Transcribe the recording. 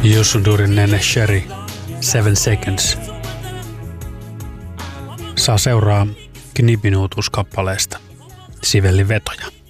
Jussudurin Nene Sherry 7 Seconds. Saa seuraa Knibinuutus-kappaleesta Sivellin vetoja.